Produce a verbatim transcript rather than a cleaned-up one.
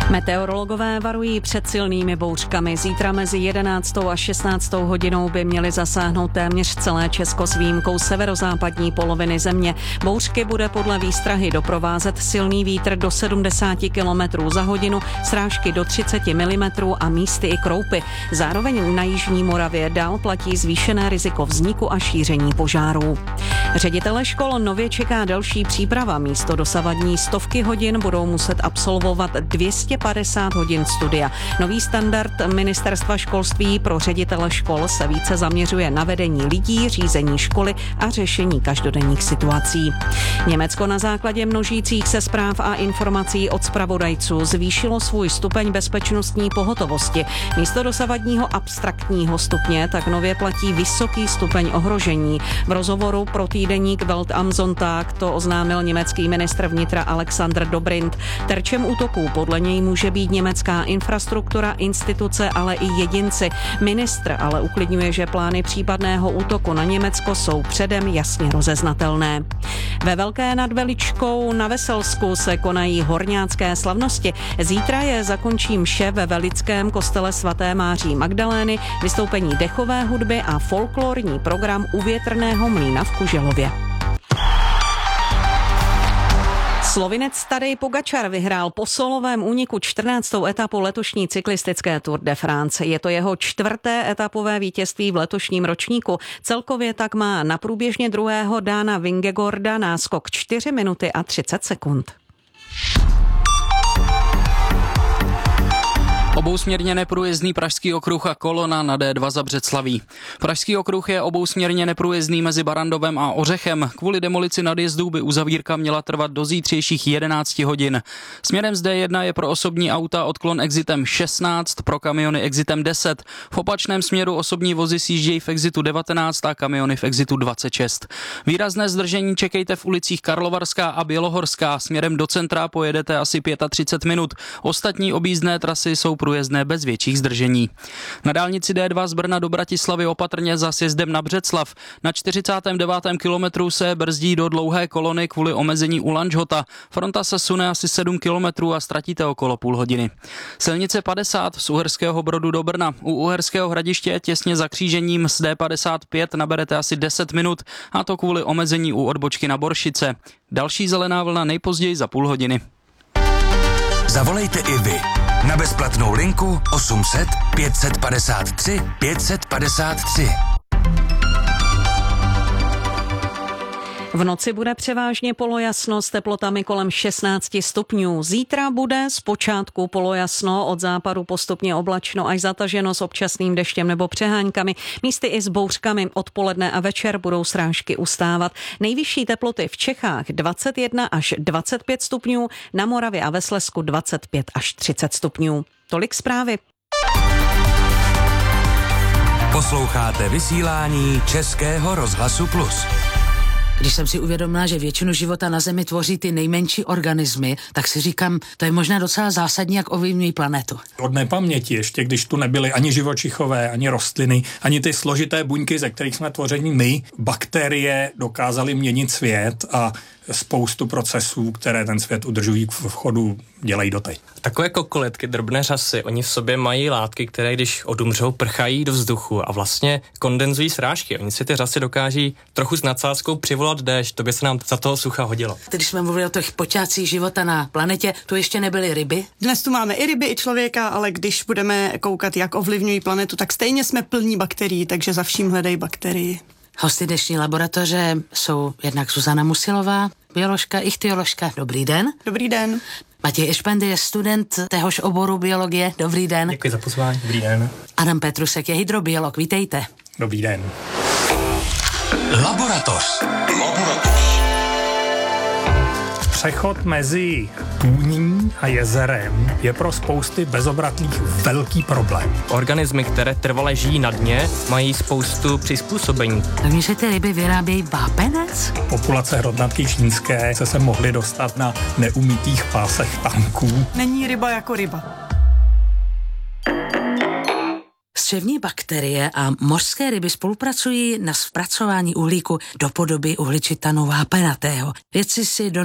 Meteorologové varují před silnými bouřkami. Zítra mezi jedenáctou a šestnáctou hodinou by měly zasáhnout téměř celé Česko s výjimkou severozápadní poloviny země. Bouřky bude podle výstrahy doprovázet silný vítr do sedmdesát kilometrů za hodinu, srážky do třicet milimetrů a místy i kroupy. Zároveň na jižní Moravě dál platí zvýšené riziko vzniku a šíření požárů. Ředitele škol nově čeká další příprava. Místo dosavadní stovky hodin budou muset absolvovat dvě stě padesát hodin studia. Nový standard Ministerstva školství pro ředitele škol se více zaměřuje na vedení lidí, řízení školy a řešení každodenních situací. Německo na základě množících se zpráv a informací od zpravodajců zvýšilo svůj stupeň bezpečnostní pohotovosti. Místo dosavadního abstraktního stupně tak nově platí vysoký stupeň ohrožení. V rozhovoru pro týdeník Welt am Sonntag to oznámil německý ministr vnitra Alexander Dobrindt. Terčem útoků podle něj může být německá infrastruktura, instituce, ale i jedinci. Ministr ale uklidňuje, že plány případného útoku na Německo jsou předem jasně rozeznatelné. Ve Velké nad Veličkou na Veselsku se konají horňácké slavnosti. Zítra je zakončí mše ve Velickém kostele svaté Máří Magdalény, vystoupení dechové hudby a folklorní program u větrného mlýna v Kuželově. Slovinec Tadej Pogačar vyhrál po solovém úniku čtrnáctou etapu letošní cyklistické Tour de France. Je to jeho čtvrté etapové vítězství v letošním ročníku. Celkově tak má na průběžně druhého Dána Vingegorda náskok čtyři minuty a třicet sekund. Obousměrně neprůjezdný Pražský okruh a kolona na D dva za Břeclaví. Pražský okruh je obousměrně neprůjezdný mezi Barandovem a Ořechem. Kvůli demolici nadjezdů by uzavírka měla trvat do zítřejších jedenácti hodin. Směrem z D jedna je pro osobní auta odklon exitem šestnáct, pro kamiony exitem deset. V opačném směru osobní vozy sjíždějí v exitu devatenáct a kamiony v exitu dvacet šest. Výrazné zdržení čekejte v ulicích Karlovarská a Bělohorská. Směrem do centra pojedete asi třicet pět minut. Ostatní objízdné trasy jsou průjezdné bez větších zdržení. Na dálnici D dva z Brna do Bratislavy opatrně za sjezdem na Břeclav. Na čtyřicátém devátém kilometru se brzdí do dlouhé kolony kvůli omezení u Lanžhota. Fronta se sune asi sedm kilometrů a ztratíte okolo půl hodiny. Silnice padesát z Uherského Brodu do Brna. U Uherského Hradiště těsně za křížením s D padesát pět naberete asi deset minut, a to kvůli omezení u odbočky na Boršice. Další zelená vlna nejpozději za půl hodiny. Zavolejte i vy na bezplatnou linku osm set pět padesát tři pět padesát tři. V noci bude převážně polojasno s teplotami kolem šestnáct stupňů. Zítra bude zpočátku polojasno, od západu postupně oblačno až zataženo s občasným deštěm nebo přeháňkami. Místy i s bouřkami. Odpoledne a večer budou srážky ustávat. Nejvyšší teploty v Čechách dvacet jedna až dvacet pět stupňů, na Moravě a ve Slezsku dvacet pět až třicet stupňů. Tolik zprávy. Posloucháte vysílání Českého rozhlasu Plus. Když jsem si uvědomila, že většinu života na Zemi tvoří ty nejmenší organismy, tak si říkám, to je možná docela zásadní, jak ovlivňují planetu. Od nepaměti, ještě když tu nebyly ani živočichové, ani rostliny, ani ty složité buňky, ze kterých jsme tvořeni my, bakterie dokázaly měnit svět a spoustu procesů, které ten svět udržují v chodu, dělají doteď. Takové kokoletky, drobné řasy, oni v sobě mají látky, které když odumřou, prchají do vzduchu a vlastně kondenzují srážky. Oni si ty řasy dokáží trochu s nadsázkou přivolat déšť, to by se nám za toho sucha hodilo. Když jsme mluvili o těch počátcích života na planetě, tu ještě nebyly ryby? Dnes tu máme i ryby, i člověka, ale když budeme koukat, jak ovlivňují planetu, tak stejně jsme plní bakterií, takže za vším hledej bakterii. Hosty dnešní laboratoře jsou jednak Zuzana Musilová, bioložka, ichtyoložka. Dobrý den. Dobrý den. Matěj Ešpendy je student téhož oboru biologie. Dobrý den. Děkuji za pozvání. Dobrý den. Adam Petrusek je hydrobiolog. Vítejte. Dobrý den. Laboratoř. Laboratoř. Přechod mezi tůní a jezerem je pro spousty bezobratlých velký problém. Organismy, které trvale žijí na dně, mají spoustu přizpůsobení. Takže ty ryby vyrábějí vápenec? Populace hrodnatky čínské se se mohly dostat na neumytých pásech tanků. Není ryba jako ryba. Střevní bakterie a mořské ryby spolupracují na zpracování uhlíku do podoby uhličitanu vápenatého. Vědci si do